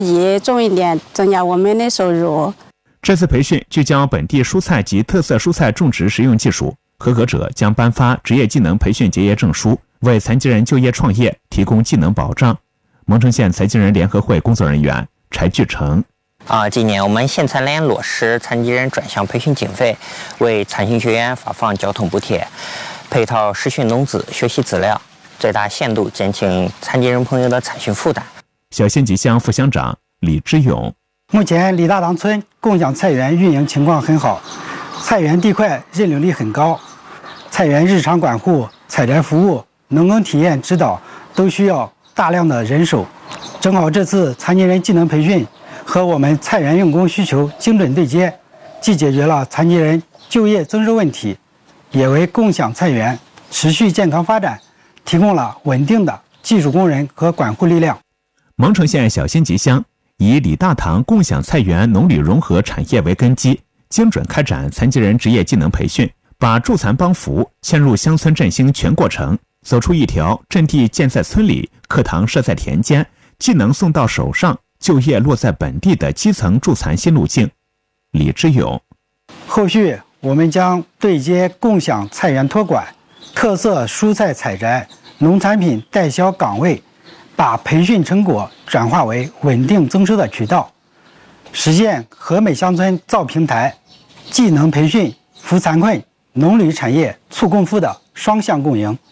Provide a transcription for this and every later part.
也种一点，增加我们的收入。 这次培训聚焦本地蔬菜及特色蔬菜种植实用技术，合格者将颁发职业技能培训结业证书，为残疾人就业创业提供技能保障。蒙城县残疾人联合会工作人员柴巨成。 今年我们县残联落实残疾人专项培训经费，为残行学员发放交通补贴，配套实训农资学习资料，最大限度减轻残疾人朋友的参训负担。 小仙集乡副乡长李之勇。 目前李大塘村共享菜园运营情况很好，菜园地块认领率很高，菜园日常管护、采摘服务、农耕体验指导都需要大量的人手。正好这次残疾人技能培训和我们菜园用工需求精准对接，既解决了残疾人就业增收问题，也为共享菜园持续健康发展提供了稳定的技术工人和管护力量。 蒙城县小仙集乡以李大塘共享菜园农旅融合产业为根基，精准开展残疾人职业技能培训，把助残帮扶嵌入乡村振兴全过程，走出一条阵地建在村里、课堂设在田间、技能送到手上、就业落在本地的基层助残新路径。李之勇。 后续我们将对接共享菜园托管、特色蔬菜采摘、农产品代销岗位，把培训成果转化为稳定增收的渠道，实现和美乡村造平台、技能培训扶残困、农旅产业促共富的双向共赢。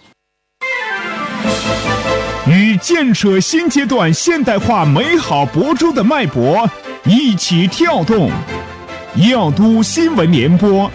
与建设新阶段现代化美好亳州的脉搏一起跳动，耀都新闻联播。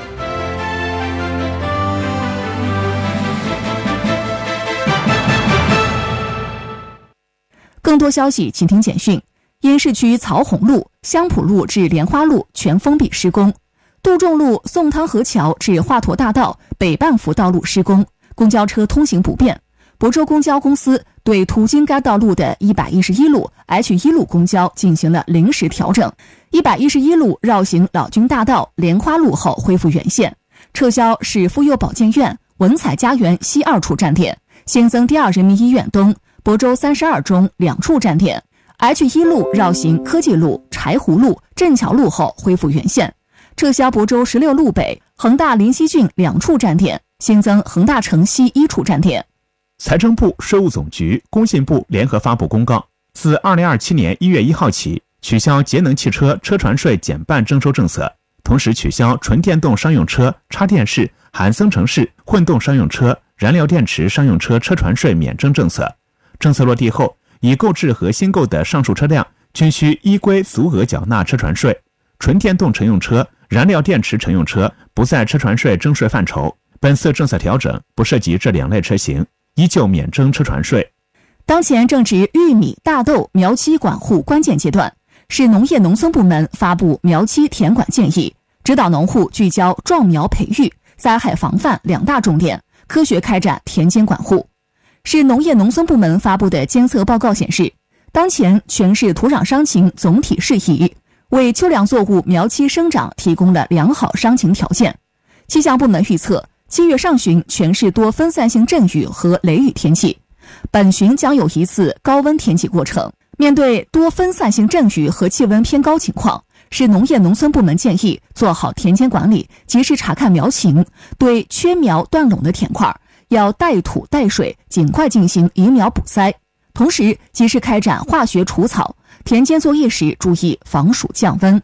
更多消息请听简讯。因市区曹洪路、香浦路至莲花路全封闭施工，杜仲路宋汤河桥至华佗大道北半幅道路施工，公交车通行不便。亳州公交公司对途经该道路的111路、H1路公交进行了临时调整，111路绕行老君大道、莲花路后恢复原线，撤销市妇幼保健院、文采家园西2处站点，新增第2人民医院东、亳州32中2处站点。H1路绕行科技路、柴湖路、镇桥路后恢复原线，撤销亳州16路北、恒大临溪郡2处站点，新增恒大城西1处站点。 财政部、税务总局、工信部联合发布公告，自2027年1月1号起，取消节能汽车车船税减半征收政策，同时取消纯电动商用车、插电式、含增程式、混动商用车、燃料电池商用车车船税免征政策。政策落地后，已购置和新购的上述车辆均需依规足额缴纳车船税，纯电动乘用车、燃料电池乘用车不在车船税征税范畴。本次政策调整不涉及这2类车型，依旧免征车船税。 当前正值玉米、大豆、苗期管护关键阶段，市农业农村部门发布苗期田管建议，指导农户聚焦壮苗培育、灾害防范2大重点，科学开展田间管护。市农业农村部门发布的监测报告显示，当前全市土壤伤情总体适宜，为秋粮作物苗期生长提供了良好伤情条件。气象部门预测，7月上旬全市多分散性阵雨和雷雨天气，本旬将有一次高温天气过程。面对多分散性阵雨和气温偏高情况，市农业农村部门建议做好田间管理，及时查看苗情，对缺苗断垄的田块要带土带水，尽快进行移苗补栽，同时及时开展化学除草，田间作业时注意防暑降温。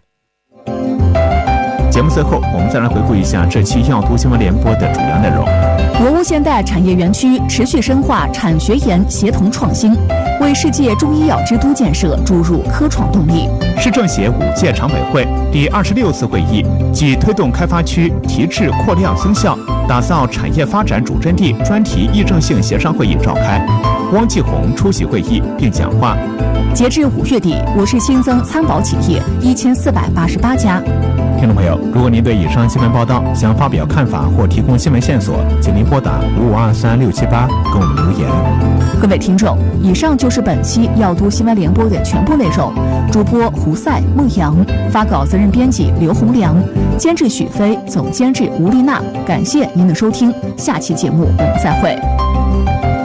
节目最后，我们再来回顾一下这期耀都新闻联播的主要内容。 国务现代产业园区持续深化产学研协同创新，为世界中医药之都建设注入科创动力。 市政协5届常委会第26次会议暨推动开发区提质扩量增效、打造产业发展主阵地专题议政性协商会议召开，汪继红出席会议并讲话。 截至5月底，我市新增参保企业1488家。 听众朋友，如果您对以上新闻报道想发表看法或提供新闻线索，请您拨打5523678跟我们留言。 各位听众，以上就是本期耀都新闻联播的全部内容。主播胡赛、孟阳，发稿责任编辑刘洪良，监制许飞，总监制吴丽娜。感谢您的收听，下期节目我们再会。